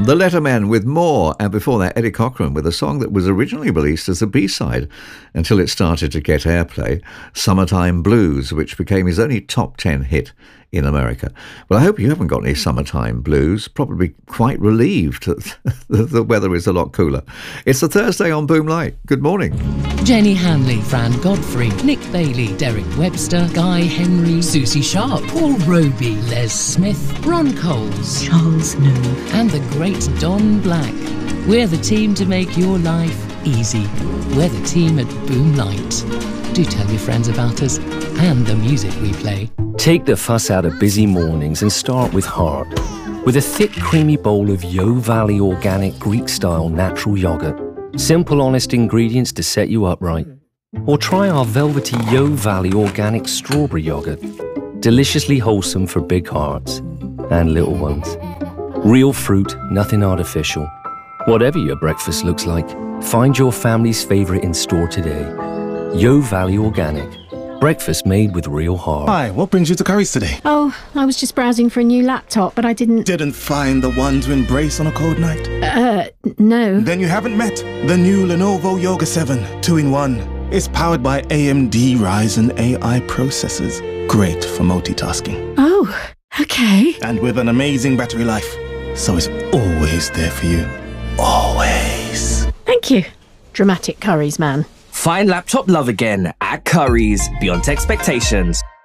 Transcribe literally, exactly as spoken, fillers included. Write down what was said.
The Lettermen with More, and before that Eddie Cochran with a song that was originally released as a B-side until it started to get airplay, Summertime Blues, which became his only top ten hit in America. Well, I hope you haven't got any summertime blues. Probably quite relieved that the weather is a lot cooler. It's a Thursday on Boom Light. Good morning. Jenny Hanley, Fran Godfrey, Nick Bailey, Derek Webster, Guy Henry, Susie Sharp, Paul Roby, Les Smith, Ron Coles, Charles Nove, and the great Don Black. We're the team to make your life easy. We're the team at Boom Light. Do tell your friends about us and the music we play. Take the fuss out of busy mornings and start with heart. With a thick, creamy bowl of Yo Valley organic Greek-style natural yogurt. Simple, honest ingredients to set you up right. Or try our velvety Yo Valley organic strawberry yogurt. Deliciously wholesome for big hearts and little ones. Real fruit, nothing artificial. Whatever your breakfast looks like, find your family's favorite in store today. Yo Valley Organic. Breakfast made with real heart. Hi, what brings you to Curry's today? Oh, I was just browsing for a new laptop, but I didn't... Didn't find the one to embrace on a cold night? Uh, no. Then you haven't met the new Lenovo Yoga seven two in one. It's powered by A M D Ryzen A I processors. Great for multitasking. Oh, okay. And with an amazing battery life. So it's always there for you. Always. Thank you, dramatic Curry's man. Find laptop love again at Curry's, beyond expectations.